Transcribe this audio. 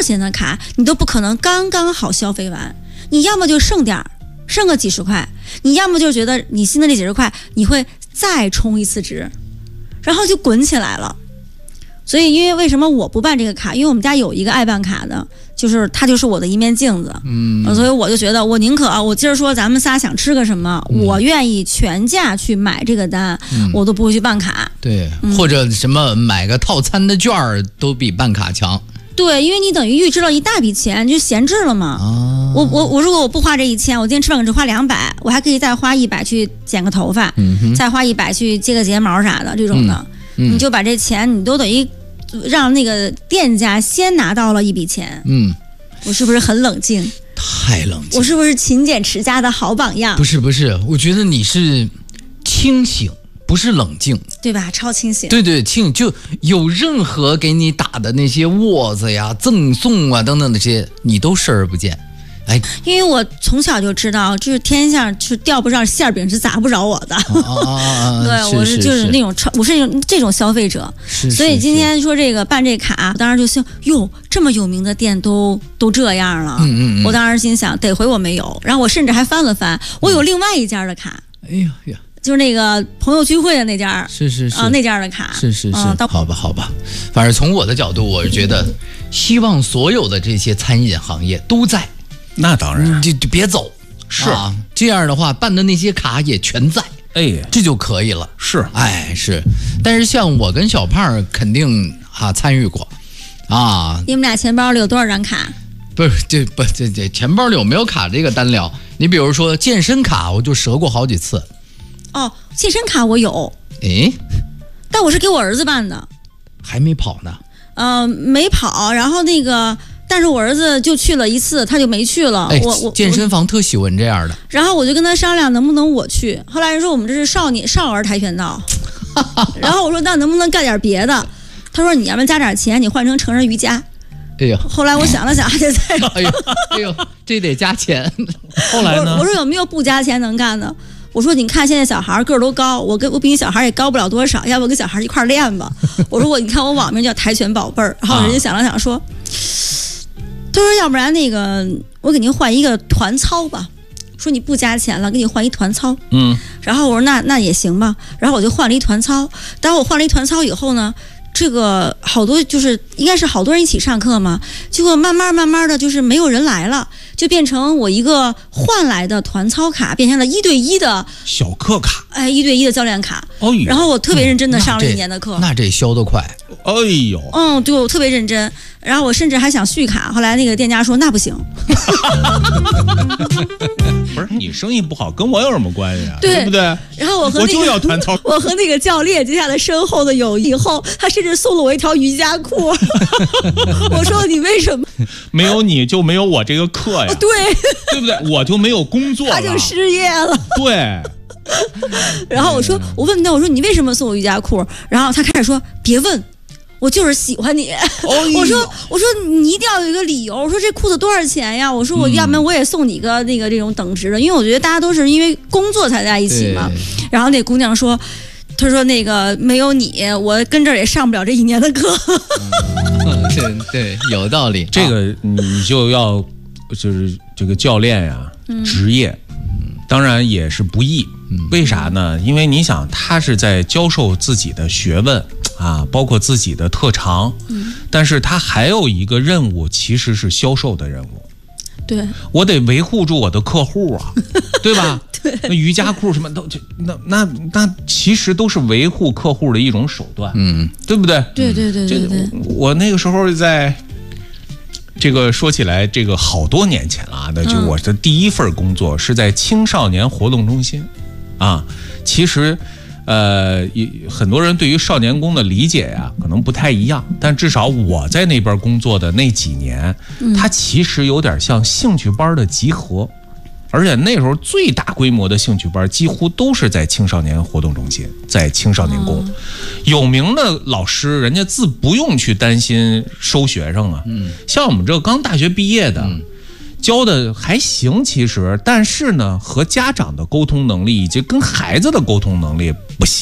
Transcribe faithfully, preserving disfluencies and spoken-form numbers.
钱的卡，你都不可能刚刚好消费完，你要么就剩点儿，剩个几十块，你要么就觉得你新的这几十块你会再充一次值，然后就滚起来了。所以因为为什么我不办这个卡，因为我们家有一个爱办卡的，就是他就是我的一面镜子，嗯，所以我就觉得我宁可啊，我今儿说咱们仨想吃个什么，嗯、我愿意全价去买这个单，嗯、我都不会去办卡。 对、嗯，或者什么买个套餐的券儿都比办卡强。 对，因为你等于预支了一大笔钱，你就闲置了嘛。啊、我我我如果我不花这一千，我今天吃饭只花两百，我还可以再花一百去剪个头发，嗯、再花一百去接个睫毛啥的这种的，嗯嗯、你就把这钱你都等于。让那个店家先拿到了一笔钱，嗯，我是不是很冷静？ 太冷静。 我是不是勤俭持家的好榜样？ 不是不是，我觉得你是清醒，不是冷静， 对吧？超清醒。 对对，清就有任何给你打的那些窝子呀、赠送啊等等那些，你都视而不见。哎， 因为我从小就知道，就是天上是掉不上馅饼，是砸不着我的。 啊、 对，我是就是那种超，我是这种消费者。 是， 所以今天说这个办这卡，当时就心哟，这么有名的店都都这样了。嗯嗯嗯。我当时心想，得亏我没有。然后我甚至还翻了翻，我有另外一家的卡。 哎呀呀。 就是那个朋友聚会的那家， 是是是啊、呃，那家的卡， 是是是，嗯、好吧好吧，反正从我的角度，我是觉得，希望所有的这些餐饮行业都在。 那当然， 就就别走， 是啊，这样的话办的那些卡也全在， 哎， 这就可以了。 是， 哎是，但是像我跟小胖肯定啊参与过，啊， 你们俩钱包里有多少张卡？ 不是，这不这这钱包里有没有卡这个单聊。你比如说健身卡，我就折过好几次。 哦，健身卡我有， 诶， 但我是给我儿子办的， 还没跑呢。 呃，没跑，然后那个。但是我儿子就去了一次，他就没去了。 哎、 我我健身房特喜欢这样的。 然后我就跟他商量能不能我去。后来人说我们这是少年少儿跆拳道，然后我说那能不能干点别的？他说你要不然加点钱，你换成成人瑜伽。 哎呀， 后来我想了想，还得再。 哎呦哎呦，这得加钱。 后来呢？ 我, 我说有没有不加钱能干的？我说你看现在小孩个儿都高，我跟我比你小孩也高不了多少，要不跟小孩一块练吧？我说我你看我网名叫跆拳宝贝儿，然后人家想了想说。啊他说：“要不然那个，我给您换一个团操吧。说你不加钱了，给你换一团操。嗯，然后我说那那也行吧。然后我就换了一团操。当我换了一团操以后呢，这个好多就是应该是好多人一起上课嘛，结果慢慢慢慢的就是没有人来了，就变成我一个换来的团操卡变成了一对一的小课卡， 哎，一对一的教练卡。 哦， 然后我特别认真的上了一年的课， 那 这, 那这消得快。 哎呦， 嗯，对，我特别认真。然后我甚至还想续卡，后来那个店家说那不行。 不是你生意不好，跟我有什么关系啊？ 对, 对不对？ 然后我和、那个、 我就要团操， 我和那个教练结下了深厚的友谊。以后他甚至送了我一条瑜伽裤。我说你为什么？ 没有你就没有我这个课呀？ 对， 对不对？我就没有工作了， 他就失业了。 对。 然后我说，我问他，我说你为什么送我瑜伽裤？然后他开始说，别问，我就是喜欢你。哦、我说，我说你一定要有一个理由。我说这裤子多少钱呀？我说我要不然我也送你一个那个这种等值的，因为我觉得大家都是因为工作才在一起嘛。然后那姑娘说，她说那个没有你，我跟这儿也上不了这一年的课。 嗯、对对，有道理。 这个你就要就是这个教练呀，嗯、职业。当然也是不易，为啥呢？因为你想，他是在教授自己的学问啊，包括自己的特长，嗯、但是他还有一个任务，其实是销售的任务。 对， 我得维护住我的客户啊，对吧？ 对， 那瑜伽裤什么都，那那那其实都是维护客户的一种手段，嗯，对不对？ 对对对对对。 我, 我那个时候在。这个说起来，这个好多年前了啊，那就我的第一份工作是在青少年活动中心，啊，其实，呃，很多人对于少年宫的理解呀，可能不太一样，但至少我在那边工作的那几年，它其实有点像兴趣班的集合。而且那时候最大规模的兴趣班几乎都是在青少年活动中心，在青少年宫，哦、有名的老师，人家自不用去担心收学生啊。嗯，像我们这刚大学毕业的，嗯、教的还行，其实，但是呢，和家长的沟通能力以及跟孩子的沟通能力不行。